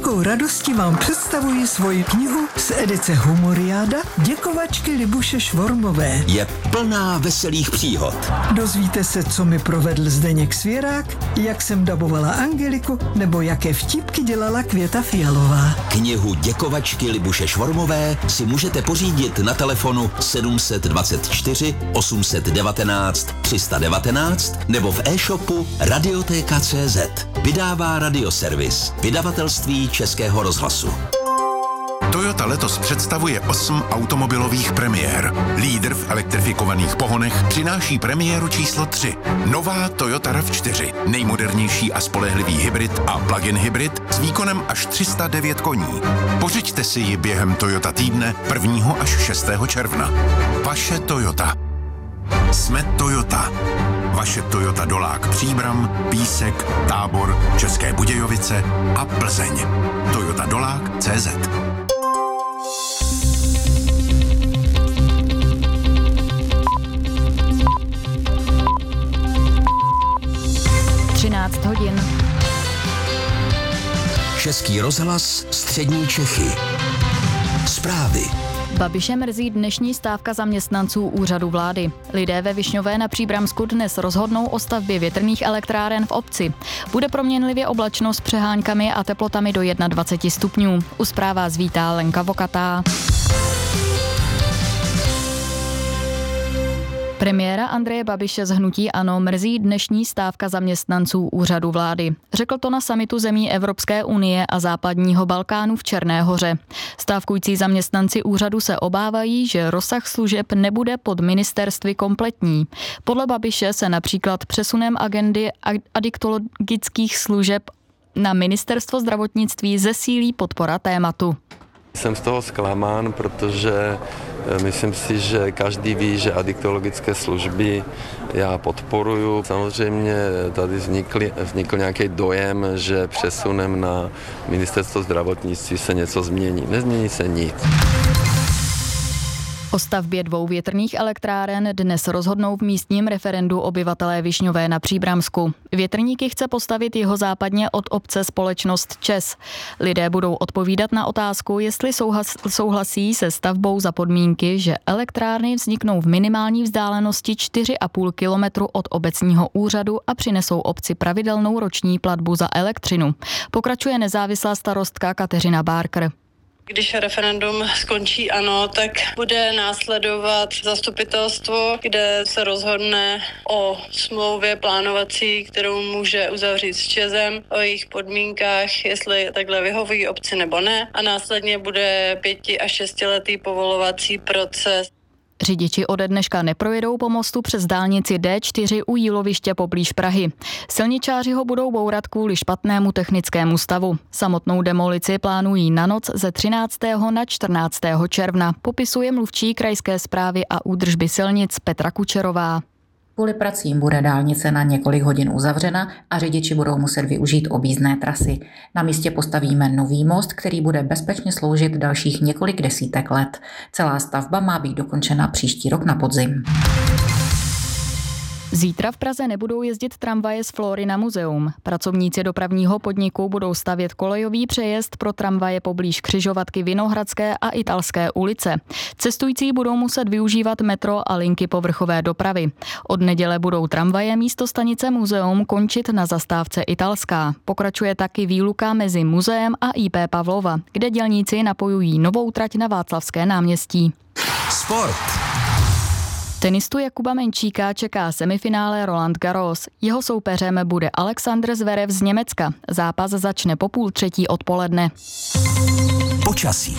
velkou radostí vám představuji svoji knihu z edice Humoriáda Děkovačky Libuše Švormové. Je plná veselých příhod. Dozvíte se, co mi provedl Zdeněk Svěrák, jak jsem dabovala Angeliku, nebo jaké vtípky dělala Květa Fialová. Knihu Děkovačky Libuše Švormové si můžete pořídit na telefonu 724 819 319 nebo v e-shopu Radioteka.cz. Vydává Radioservis, vydavatelství Českého rozhlasu. Toyota letos představuje 8 automobilových premiér. Lídr v elektrifikovaných pohonech přináší premiéru číslo 3. Nová Toyota RAV4. Nejmodernější a spolehlivý hybrid a plug-in hybrid s výkonem až 309 koní. Pořiďte si ji během Toyota týdne 1. až 6. června. Vaše Toyota. Jsme Toyota. Vaše Toyota Dolák Příbram, Písek, Tábor, České Budějovice a Plzeň. Toyota Dolák.cz. hodin. Český rozhlas, střední Čechy. Zprávy. Babiše mrzí dnešní stávka zaměstnanců úřadu vlády. Lidé ve Višňové na Příbramsku dnes rozhodnou o stavbě větrných elektráren v obci. Bude proměnlivě oblačno s přeháňkami a teplotami do 21 stupňů. U zpráv vás vítá Lenka Vokatá. Premiéra Andreje Babiše z hnutí ANO mrzí dnešní stávka zaměstnanců úřadu vlády. Řekl to na summitu zemí Evropské unie a západního Balkánu v Černé Hoře. Stávkující zaměstnanci úřadu se obávají, že rozsah služeb nebude pod ministerstvy kompletní. Podle Babiše se například přesunem agendy adiktologických služeb na ministerstvo zdravotnictví zesílí podpora tématu. Jsem z toho zklamán, protože myslím si, že každý ví, že adiktologické služby já podporuju. Samozřejmě tady vznikl nějaký dojem, že přesunem na ministerstvo zdravotnictví se něco změní. Nezmění se nic. O stavbě 2 větrných elektráren dnes rozhodnou v místním referendu obyvatelé Višňové na Příbramsku. Větrníky chce postavit jihozápadně od obce společnost ČEZ. Lidé budou odpovídat na otázku, jestli souhlasí se stavbou za podmínky, že elektrárny vzniknou v minimální vzdálenosti 4,5 kilometru od obecního úřadu a přinesou obci pravidelnou roční platbu za elektřinu. Pokračuje nezávislá starostka Kateřina Barker. Když referendum skončí ano, tak bude následovat zastupitelstvo, kde se rozhodne o smlouvě plánovací, kterou může uzavřít s ČEZem, o jejich podmínkách, jestli takhle vyhovují obci nebo ne. A následně bude 5- až 6letý povolovací proces. Řidiči ode dneška neprojedou po mostu přes dálnici D4 u Jíloviště poblíž Prahy. Silničáři ho budou bourat kvůli špatnému technickému stavu. Samotnou demolici plánují na noc ze 13. na 14. června, popisuje mluvčí krajské správy a údržby silnic Petra Kučerová. Kvůli pracím bude dálnice na několik hodin uzavřena a řidiči budou muset využít objízdné trasy. Na místě postavíme nový most, který bude bezpečně sloužit dalších několik desítek let. Celá stavba má být dokončena příští rok na podzim. Zítra v Praze nebudou jezdit tramvaje z Florina muzeum. Pracovníci dopravního podniku budou stavět kolejový přejezd pro tramvaje poblíž křižovatky Vinohradské a Italské ulice. Cestující budou muset využívat metro a linky povrchové dopravy. Od neděle budou tramvaje místo stanice muzeum končit na zastávce Italská. Pokračuje taky výluka mezi muzeem a IP Pavlova, kde dělníci napojují novou trať na Václavské náměstí. Sport. Tenistu Jakuba Menčíka čeká semifinále Roland Garros. Jeho soupeřem bude Alexander Zverev z Německa. Zápas začne po 2:30 odpoledne. Počasí.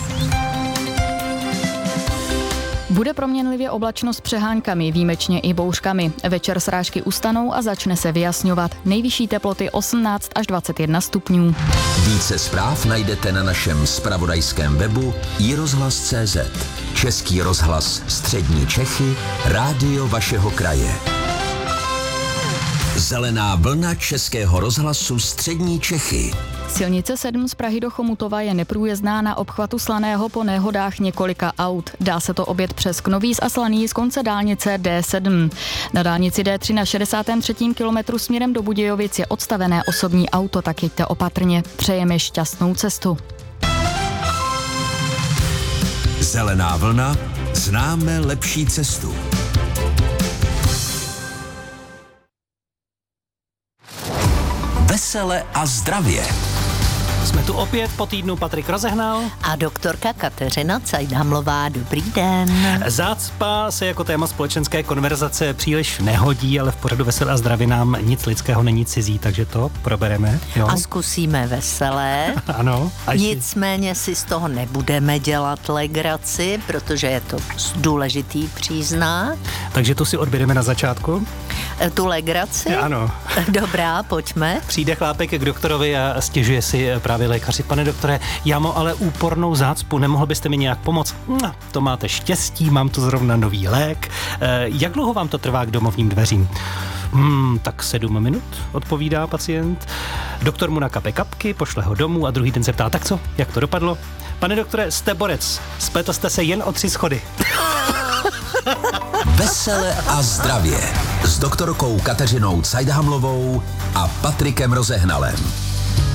Bude proměnlivě oblačno s přeháňkami, výjimečně i bouřkami. Večer srážky ustanou a začne se vyjasňovat. Nejvyšší teploty 18 až 21 stupňů. Více zpráv najdete na našem zpravodajském webu iRozhlas.cz. Český rozhlas střední Čechy, rádio vašeho kraje. Zelená vlna Českého rozhlasu střední Čechy. Silnice 7 z Prahy do Chomutova je neprůjezdná na obchvatu Slaného po nehodách několika aut. Dá se to objet přes Knovíz a Slaný z konce dálnice D7. Na dálnici D3 na 63. kilometru směrem do Budějovic je odstavené osobní auto, tak jeďte opatrně. Přejeme šťastnou cestu. Zelená vlna, známe lepší cestu. Vesele a zdravě. Jsme tu opět po týdnu, Patrik Rozehnal a doktorka Kateřina Cajdhamlová. Dobrý den. Zácpa se jako téma společenské konverzace příliš nehodí, ale v pořadu Veselé a zdravě nám nic lidského není cizí, takže to probereme. Jo? A zkusíme veselé. Ano. Nicméně si z toho nebudeme dělat legraci, protože je to důležitý příznak. Takže to si odběreme na začátku. Tu legraci? Ano. Dobrá, pojďme. Přijde chlápek k doktorovi a stěžuje si právě lékaři. Pane doktore, já mám ale úpornou zácpu, nemohl byste mi nějak pomoct? To máte štěstí, mám tu zrovna nový lék. Jak dlouho vám to trvá k domovním dveřím? Tak 7 minut, odpovídá pacient. Doktor mu nakape kapky, pošle ho domů a druhý den se ptá, tak co, jak to dopadlo? Pane doktore, jste borec, spletl jste se jen o 3 schody. Vesele a zdravě s doktorkou Kateřinou Cajdhamlovou a Patrikem Rozehnalem.